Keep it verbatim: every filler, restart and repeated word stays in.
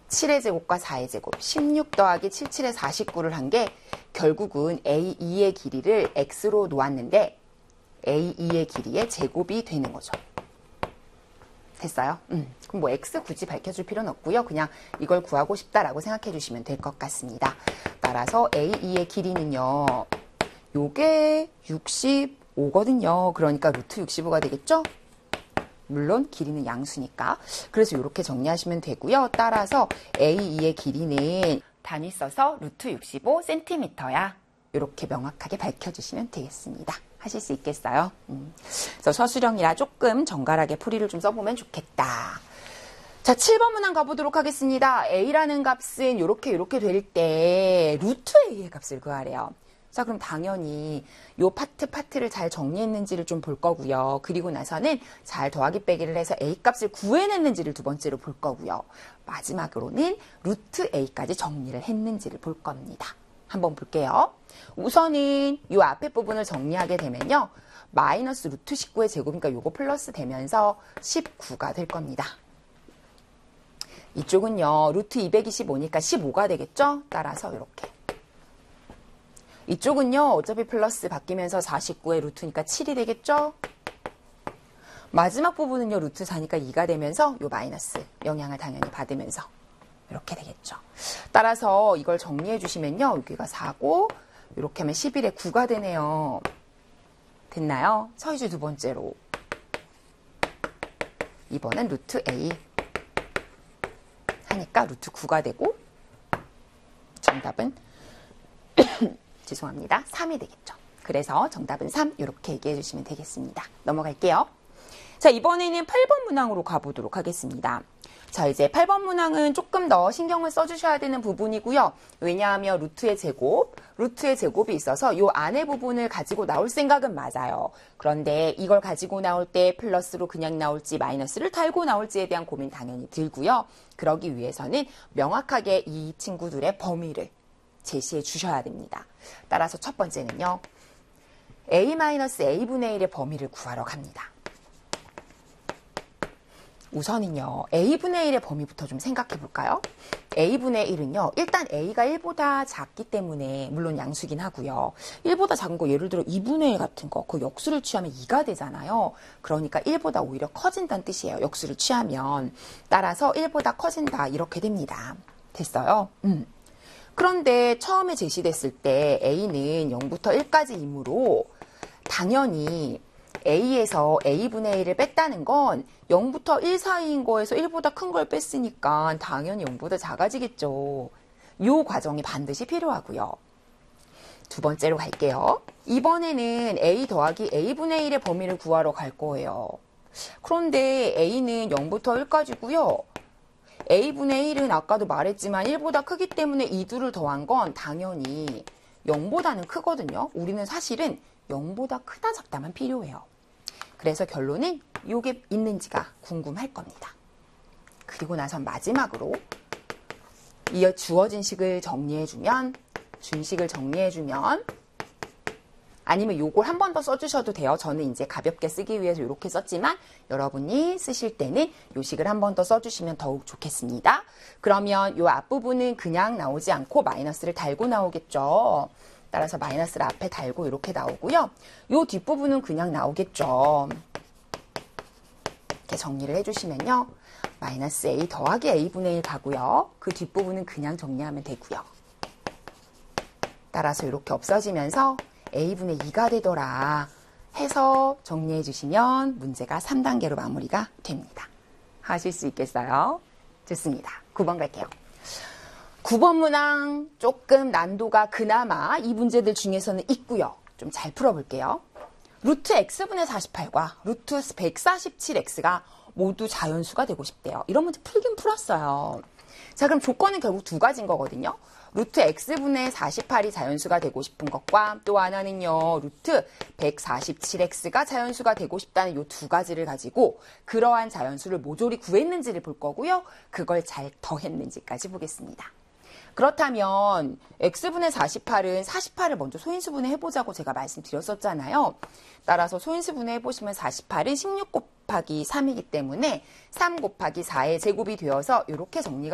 칠의 제곱과 사의 제곱, 십육 더하기 칠, 칠의 사십구를 한 게 결국은 에이 이의 길이를 x로 놓았는데 에이 이의 길이의 제곱이 되는 거죠. 됐어요? 음, 그럼 뭐 x 굳이 밝혀줄 필요는 없고요. 그냥 이걸 구하고 싶다라고 생각해 주시면 될 것 같습니다. 따라서 에이 이의 길이는요. 요게 육십오거든요. 그러니까 루트 육십오가 되겠죠? 물론 길이는 양수니까. 그래서 이렇게 정리하시면 되고요. 따라서 에이 이의 길이는 단위 써서 루트 육십오 센티미터야. 이렇게 명확하게 밝혀주시면 되겠습니다. 하실 수 있겠어요? 음. 그래서 서술형이라 조금 정갈하게 풀이를 좀 써보면 좋겠다. 자, 칠 번 문항 가보도록 하겠습니다. a라는 값은 이렇게 이렇게 될 때 루트 a의 값을 구하래요. 자, 그럼 당연히 요 파트 파트를 잘 정리했는지를 좀 볼 거고요. 그리고 나서는 잘 더하기 빼기를 해서 a 값을 구해냈는지를 두 번째로 볼 거고요. 마지막으로는 루트 a까지 정리를 했는지를 볼 겁니다. 한번 볼게요. 우선은 이 앞에 부분을 정리하게 되면요. 마이너스 루트 십구의 제곱이니까 요거 플러스 되면서 십구가 될 겁니다. 이쪽은요. 루트 이백이십오니까 십오가 되겠죠? 따라서 이렇게. 이쪽은요. 어차피 플러스 바뀌면서 사십구의 루트니까 칠이 되겠죠? 마지막 부분은요. 루트 사니까 이가 되면서 요 마이너스 영향을 당연히 받으면서 이렇게 되겠죠. 따라서 이걸 정리해 주시면요. 여기가 사고 이렇게 하면 십일에 구가 되네요. 됐나요? 서희주 두 번째로. 이번엔 루트 A 하니까 루트 구가 되고 정답은 죄송합니다. 삼이 되겠죠. 그래서 정답은 삼 이렇게 얘기해 주시면 되겠습니다. 넘어갈게요. 자, 이번에는 팔 번 문항으로 가보도록 하겠습니다. 자, 이제 팔 번 문항은 조금 더 신경을 써주셔야 되는 부분이고요. 왜냐하면 루트의 제곱, 루트의 제곱이 있어서 요 안에 부분을 가지고 나올 생각은 맞아요. 그런데 이걸 가지고 나올 때 플러스로 그냥 나올지 마이너스를 달고 나올지에 대한 고민 당연히 들고요. 그러기 위해서는 명확하게 이 친구들의 범위를 제시해 주셔야 됩니다. 따라서 첫 번째는요. a-a분의 일의 범위를 구하러 갑니다. 우선은요. a분의 일의 범위부터 좀 생각해 볼까요? a분의 일은요. 일단 a가 일보다 작기 때문에 물론 양수긴 하고요. 일보다 작은 거 예를 들어 이분의 일 같은 거 그 역수를 취하면 이가 되잖아요. 그러니까 일보다 오히려 커진다는 뜻이에요. 역수를 취하면. 따라서 일보다 커진다 이렇게 됩니다. 됐어요? 음. 그런데 처음에 제시됐을 때 a는 영부터 일까지이므로 당연히 a에서 a분의 일을 뺐다는 건 영부터 일 사이인 거에서 일보다 큰 걸 뺐으니까 당연히 영보다 작아지겠죠. 이 과정이 반드시 필요하고요. 두 번째로 갈게요. 이번에는 a 더하기 a분의 일의 범위를 구하러 갈 거예요. 그런데 a는 영부터 일까지고요. a분의 일은 아까도 말했지만 일보다 크기 때문에 이 둘을 더한 건 당연히 영보다는 크거든요. 우리는 사실은 영보다 크다 작다만 필요해요. 그래서 결론은 이게 있는지가 궁금할 겁니다. 그리고 나서 마지막으로 이 주어진 식을 정리해주면 준식을 정리해주면 아니면 요걸 한 번 더 써주셔도 돼요. 저는 이제 가볍게 쓰기 위해서 이렇게 썼지만 여러분이 쓰실 때는 요 식을 한 번 더 써주시면 더욱 좋겠습니다. 그러면 요 앞부분은 그냥 나오지 않고 마이너스를 달고 나오겠죠. 따라서 마이너스를 앞에 달고 이렇게 나오고요. 요 뒷부분은 그냥 나오겠죠. 이렇게 정리를 해주시면요. 마이너스 a 더하기 a분의 일 가고요. 그 뒷부분은 그냥 정리하면 되고요. 따라서 이렇게 없어지면서 a분의 이가 되더라 해서 정리해 주시면 문제가 삼 단계로 마무리가 됩니다. 하실 수 있겠어요? 좋습니다. 구 번 갈게요. 구 번 문항 조금 난도가 그나마 이 문제들 중에서는 있고요. 좀 잘 풀어볼게요. 루트 x분의 사십팔과 루트 백사십칠 엑스가 모두 자연수가 되고 싶대요. 이런 문제 풀긴 풀었어요. 자, 그럼 조건은 결국 두 가지인 거거든요. 루트 x분의 사십팔이 자연수가 되고 싶은 것과 또 하나는요. 루트 백사십칠 엑스가 자연수가 되고 싶다는 이 두 가지를 가지고 그러한 자연수를 모조리 구했는지를 볼 거고요. 그걸 잘 더했는지까지 보겠습니다. 그렇다면 x분의 사십팔은 사십팔을 먼저 소인수분해 해보자고 제가 말씀드렸었잖아요. 따라서 소인수분해 해보시면 사십팔은 십육 곱하기 삼이기 때문에 삼 곱하기 사의 제곱이 되어서 이렇게 정리가